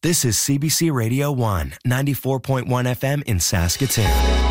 This is CBC Radio 1, 94.1 FM in Saskatoon.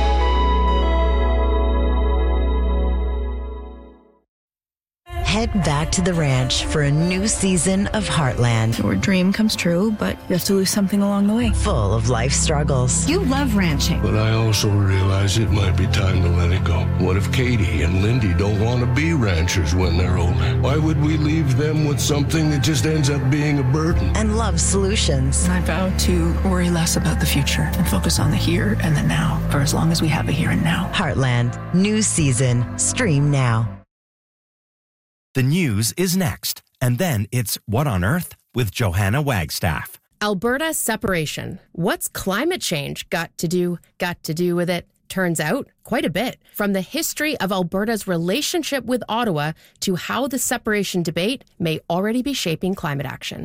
Head back to the ranch for a new season of Heartland. Your dream comes true, but you have to lose something along the way. Full of life struggles. You love ranching. But I also realize it might be time to let it go. What if Katie and Lindy don't want to be ranchers when they're older? Why would we leave them with something that just ends up being a burden? And love solutions. I vow to worry less about the future and focus on the here and the now for as long as we have a here and now. Heartland, new season. Stream now. The news is next, and then it's What on Earth with Johanna Wagstaff. Alberta separation. What's climate change got to do with it? Turns out, quite a bit. From the history of Alberta's relationship with Ottawa to how the separation debate may already be shaping climate action.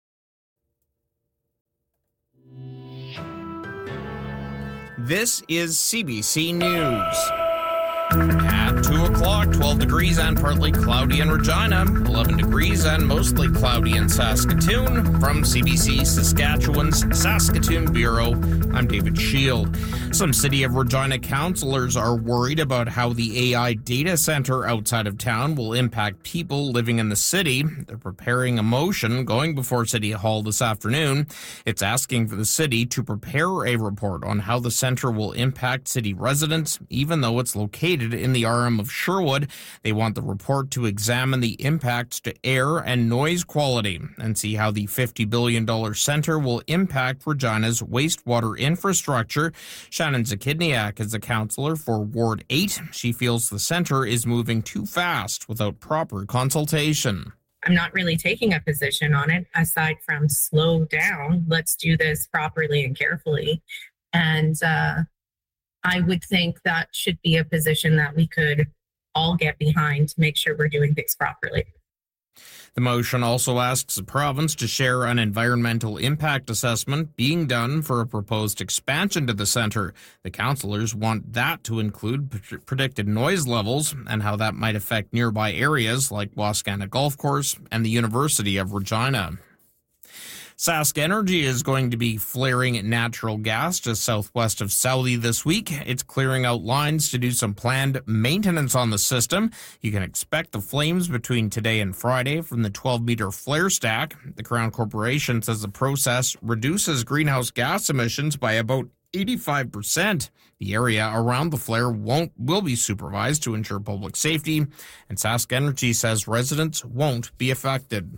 This is CBC News. At 2 o'clock, 12 degrees and partly cloudy in Regina, 11 degrees and mostly cloudy in Saskatoon. From CBC Saskatchewan's Saskatoon Bureau, I'm David Shield. Some City of Regina councillors are worried about how the AI data centre outside of town will impact people living in the city. They're preparing a motion going before City Hall this afternoon. It's asking for the city to prepare a report on how the centre will impact city residents, even though it's located in the RM of Sherwood. They want the report to examine the impacts to air and noise quality and see how the $50 billion centre will impact Regina's wastewater infrastructure. Shannon Zakidniak is a councillor for Ward 8. She feels the centre is moving too fast without proper consultation. I'm not really taking a position on it aside from slow down. Let's do this properly and carefully. And I would think that should be a position that we could all get behind to make sure we're doing things properly. The motion also asks the province to share an environmental impact assessment being done for a proposed expansion to the centre. The councillors want that to include predicted noise levels and how that might affect nearby areas like Wascana Golf Course and the University of Regina. Sask Energy is going to be flaring natural gas just southwest of Southey this week. It's clearing out lines to do some planned maintenance on the system. You can expect the flames between today and Friday from the 12-meter flare stack. The Crown Corporation says the process reduces greenhouse gas emissions by about 85%. The area around the flare will be supervised to ensure public safety, and Sask Energy says residents won't be affected.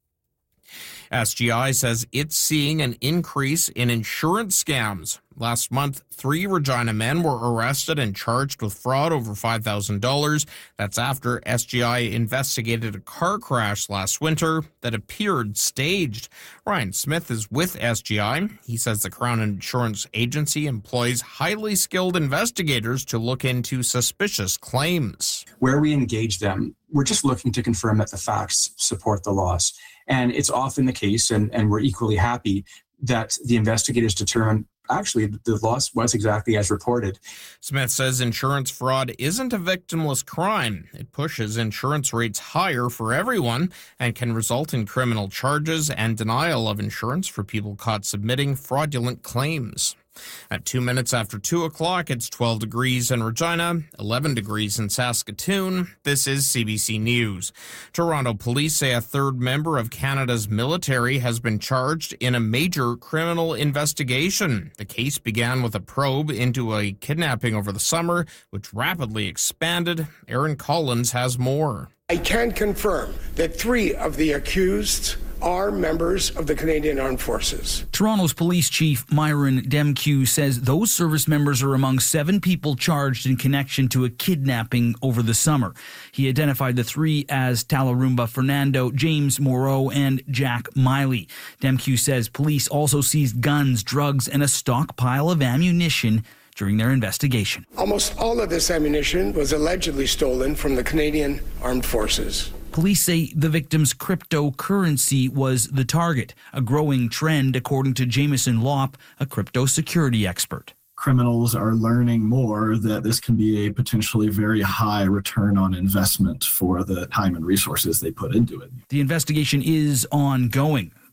SGI says it's seeing an increase in insurance scams. Last month, 3 Regina men were arrested and charged with fraud over $5,000. That's after SGI investigated a car crash last winter that appeared staged. Ryan Smith is with SGI. He says the Crown Insurance Agency employs highly skilled investigators to look into suspicious claims. Where we engage them, we're just looking to confirm that the facts support the loss. And it's often the case, and we're equally happy that the investigators determine actually the loss was exactly as reported. Smith says insurance fraud isn't a victimless crime. It pushes insurance rates higher for everyone and can result in criminal charges and denial of insurance for people caught submitting fraudulent claims. At 2 minutes after 2 o'clock, it's 12 degrees in Regina, 11 degrees in Saskatoon. This is CBC News. Toronto police say a third member of Canada's military has been charged in a major criminal investigation. The case began with a probe into a kidnapping over the summer, which rapidly expanded. Aaron Collins has more. I can confirm that 3 of the accused are members of the Canadian Armed Forces. Toronto's police chief Myron Demkew says those service members are among 7 people charged in connection to a kidnapping over the summer. He identified the 3 as Talarumba Fernando, James Moreau, and Jack Miley. Demkew says police also seized guns, drugs, and a stockpile of ammunition during their investigation. Almost all of this ammunition was allegedly stolen from the Canadian Armed Forces. Police say the victim's cryptocurrency was the target, a growing trend according to Jameson Lopp, a crypto security expert. Criminals are learning more that this can be a potentially very high return on investment for the time and resources they put into it. The investigation is ongoing.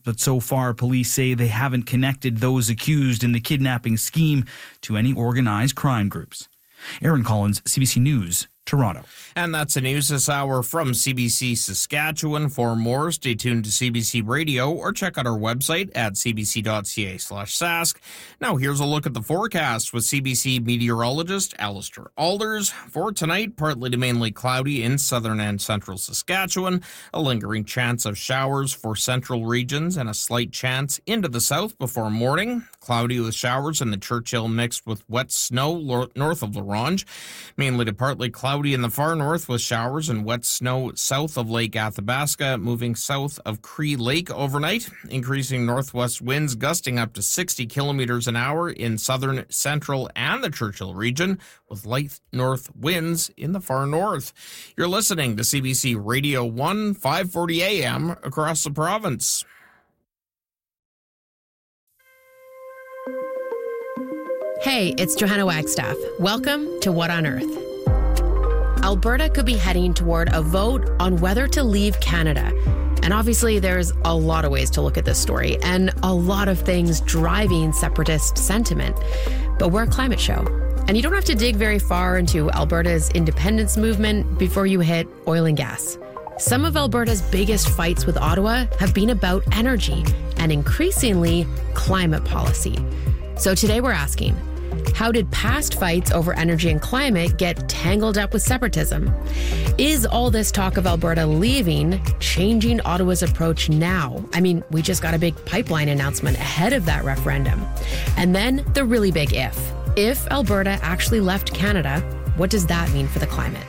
But so far, police say they haven't connected those accused in the kidnapping scheme to any organized crime groups. Aaron Collins, CBC News, Toronto. And that's the news this hour from CBC Saskatchewan. For more, stay tuned to CBC Radio or check out our website at cbc.ca/sask. Now here's a look at the forecast with CBC meteorologist Alistair Alders. For tonight, partly to mainly cloudy in southern and central Saskatchewan, a lingering chance of showers for central regions and a slight chance into the south before morning. Cloudy with showers in the Churchill mixed with wet snow north of La Ronge. Mainly to partly cloudy in the far north with showers and wet snow south of Lake Athabasca, moving south of Cree Lake overnight. Increasing northwest winds gusting up to 60 kilometers an hour in southern, central, and the Churchill region, with light north winds in the far north. You're listening to CBC Radio 1, 540 AM across the province. Hey, it's Johanna Wagstaff. Welcome to What on Earth. Alberta could be heading toward a vote on whether to leave Canada. And obviously, there's a lot of ways to look at this story and a lot of things driving separatist sentiment. But we're a climate show. And you don't have to dig very far into Alberta's independence movement before you hit oil and gas. Some of Alberta's biggest fights with Ottawa have been about energy and increasingly climate policy. So today we're asking, how did past fights over energy and climate get tangled up with separatism? Is all this talk of Alberta leaving changing Ottawa's approach now? I mean, we just got a big pipeline announcement ahead of that referendum. And then the really big if. If Alberta actually left Canada, what does that mean for the climate?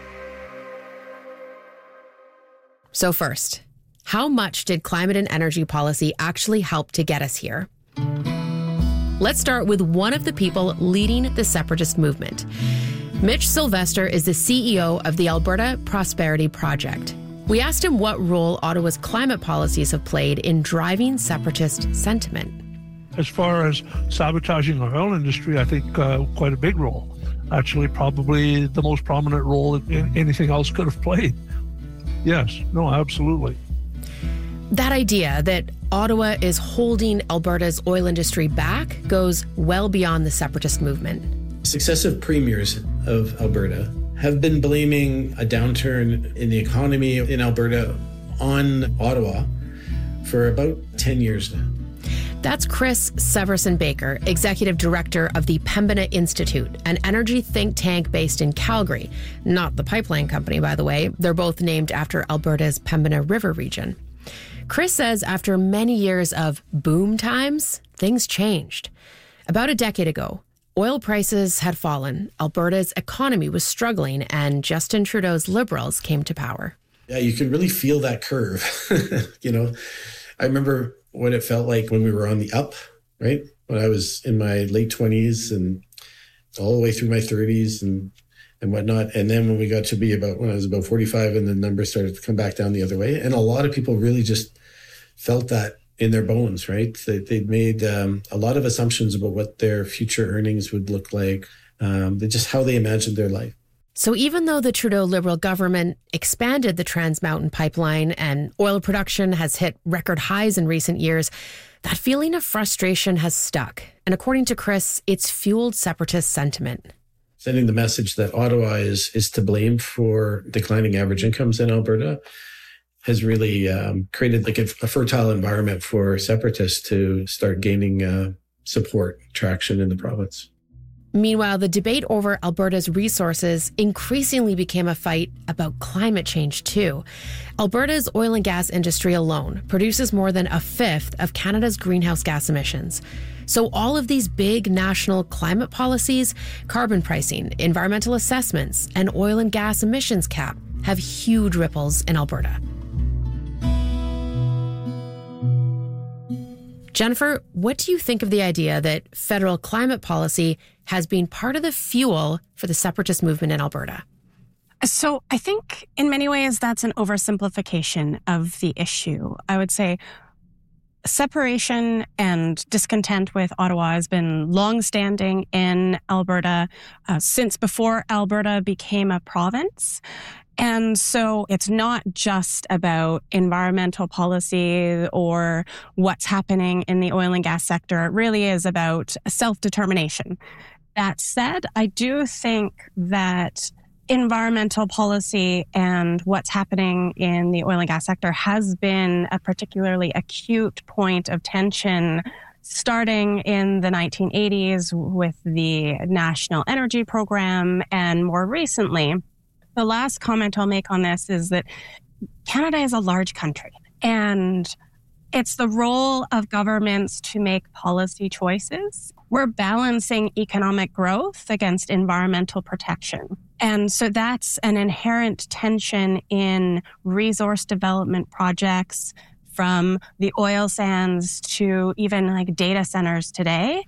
So first, how much did climate and energy policy actually help to get us here? Let's start with one of the people leading the separatist movement. Mitch Sylvester is the CEO of the Alberta Prosperity Project. We asked him what role Ottawa's climate policies have played in driving separatist sentiment. As far as sabotaging our oil industry, I think quite a big role. Actually, probably the most prominent role that anything else could have played. Yes, no, absolutely. That idea that Ottawa is holding Alberta's oil industry back goes well beyond the separatist movement. Successive premiers of Alberta have been blaming a downturn in the economy in Alberta on Ottawa for about 10 years now. That's Chris Severson-Baker, Executive Director of the Pembina Institute, an energy think tank based in Calgary. Not the pipeline company, by the way. They're both named after Alberta's Pembina River region. Chris says after many years of boom times, things changed. About a decade ago, oil prices had fallen, Alberta's economy was struggling, and Justin Trudeau's Liberals came to power. Yeah, you can really feel that curve. I remember what it felt like when we were on the up, right? When I was in my late 20s and all the way through my 30s and whatnot. And then when we got to be when I was about 45 and the numbers started to come back down the other way. And a lot of people really just felt that in their bones, right? They'd made a lot of assumptions about what their future earnings would look like, just how they imagined their life. So even though the Trudeau Liberal government expanded the Trans Mountain pipeline and oil production has hit record highs in recent years, that feeling of frustration has stuck. And according to Chris, it's fueled separatist sentiment. Sending the message that Ottawa is to blame for declining average incomes in Alberta has really created like a fertile environment for separatists to start gaining support, traction in the province. Meanwhile, the debate over Alberta's resources increasingly became a fight about climate change, too. Alberta's oil and gas industry alone produces more than a fifth of Canada's greenhouse gas emissions. So all of these big national climate policies, carbon pricing, environmental assessments, and oil and gas emissions cap have huge ripples in Alberta. Jennifer, what do you think of the idea that federal climate policy has been part of the fuel for the separatist movement in Alberta? So I think in many ways that's an oversimplification of the issue. I would say separation and discontent with Ottawa has been longstanding in Alberta since before Alberta became a province. And so it's not just about environmental policy or what's happening in the oil and gas sector. It really is about self-determination. That said, I do think that environmental policy and what's happening in the oil and gas sector has been a particularly acute point of tension starting in the 1980s with the National Energy Program, and more recently. The last comment I'll make on this is that Canada is a large country, and it's the role of governments to make policy choices. We're balancing economic growth against environmental protection. And so that's an inherent tension in resource development projects, from the oil sands to even like data centers today.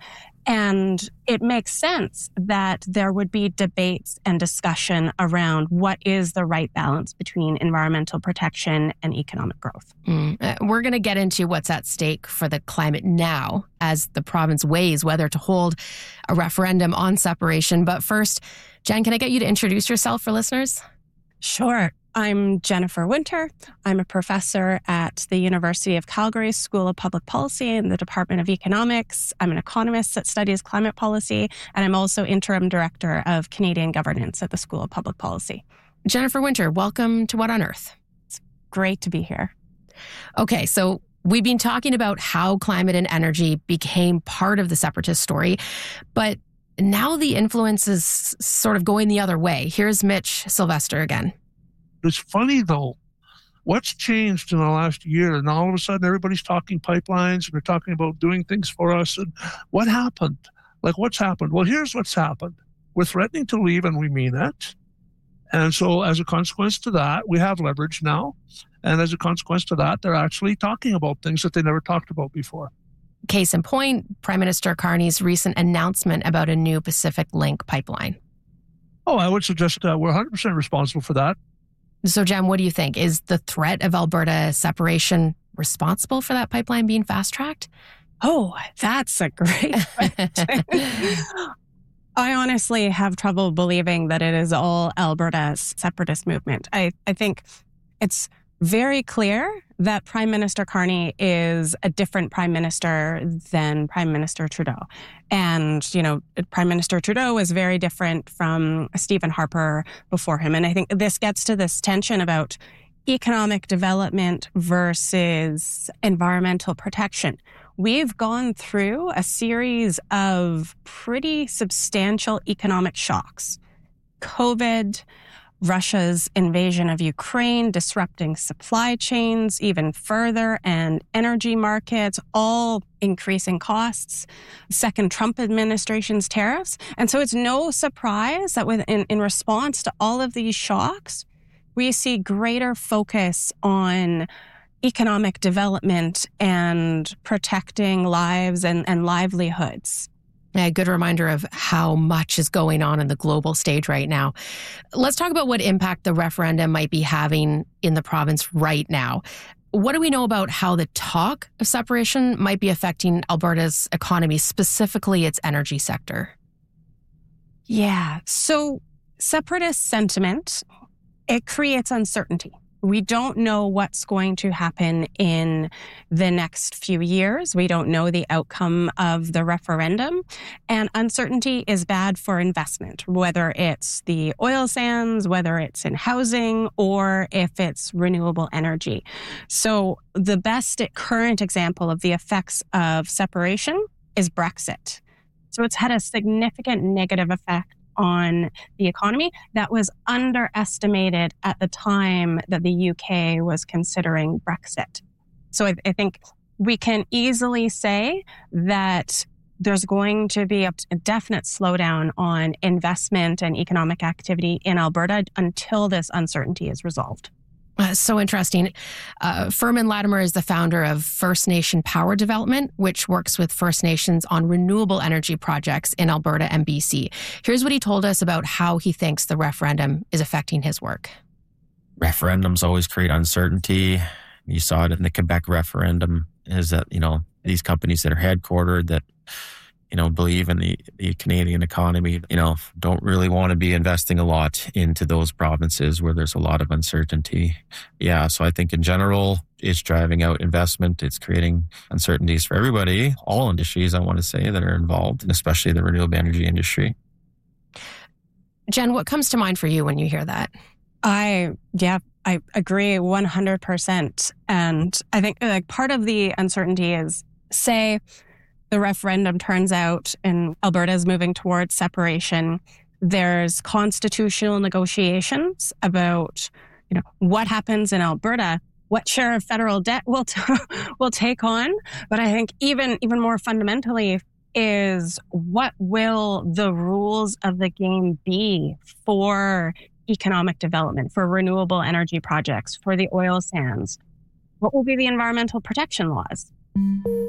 And it makes sense that there would be debates and discussion around what is the right balance between environmental protection and economic growth. We're going to get into what's at stake for the climate now as the province weighs whether to hold a referendum on separation. But first, Jen, can I get you to introduce yourself for listeners? Sure. I'm Jennifer Winter. I'm a professor at the University of Calgary School of Public Policy in the Department of Economics. I'm an economist that studies climate policy, and I'm also interim director of Canadian governance at the School of Public Policy. Jennifer Winter, welcome to What on Earth. It's great to be here. Okay, so we've been talking about how climate and energy became part of the separatist story, but now the influence is sort of going the other way. Here's Mitch Sylvester again. It's funny, though, what's changed in the last year, and all of a sudden everybody's talking pipelines and they're talking about doing things for us. And what happened? Like, what's happened? Well, here's what's happened. We're threatening to leave, and we mean it. And so as a consequence to that, we have leverage now. And as a consequence to that, they're actually talking about things that they never talked about before. Case in point, Prime Minister Carney's recent announcement about a new Pacific Link pipeline. Oh, I would suggest we're 100% responsible for that. So, Jem, what do you think? Is the threat of Alberta separation responsible for that pipeline being fast-tracked? Oh, that's a great question. I honestly have trouble believing that it is all Alberta's separatist movement. I think it's very clear that Prime Minister Carney is a different Prime Minister than Prime Minister Trudeau. And, you know, Prime Minister Trudeau is very different from Stephen Harper before him. And I think this gets to this tension about economic development versus environmental protection. We've gone through a series of pretty substantial economic shocks. COVID, Russia's invasion of Ukraine, disrupting supply chains even further, and energy markets, all increasing costs, second Trump administration's tariffs. And so it's no surprise that in response to all of these shocks, we see greater focus on economic development and protecting lives and livelihoods. A good reminder of how much is going on in the global stage right now. Let's talk about what impact the referendum might be having in the province right now. What do we know about how the talk of separation might be affecting Alberta's economy, specifically its energy sector? Yeah, so separatist sentiment, it creates uncertainty. We don't know what's going to happen in the next few years. We don't know the outcome of the referendum. And uncertainty is bad for investment, whether it's the oil sands, whether it's in housing, or if it's renewable energy. So the best current example of the effects of separation is Brexit. So it's had a significant negative effect on the economy that was underestimated at the time that the UK was considering Brexit. So I think we can easily say that there's going to be a definite slowdown on investment and economic activity in Alberta until this uncertainty is resolved. So interesting. Furman Latimer is the founder of First Nation Power Development, which works with First Nations on renewable energy projects in Alberta and BC. Here's what he told us about how he thinks the referendum is affecting his work. Referendums always create uncertainty. You saw it in the Quebec referendum, is that, these companies that are headquartered that believe in the Canadian economy, don't really want to be investing a lot into those provinces where there's a lot of uncertainty. Yeah, so I think in general, it's driving out investment. It's creating uncertainties for everybody, all industries, I want to say, that are involved, and especially the renewable energy industry. Jen, what comes to mind for you when you hear that? I agree 100%. And I think part of the uncertainty is, say, the referendum turns out and Alberta is moving towards separation. There's constitutional negotiations about, what happens in Alberta, what share of federal debt we'll take on. But I think even more fundamentally is, what will the rules of the game be for economic development, for renewable energy projects, for the oil sands? What will be the environmental protection laws?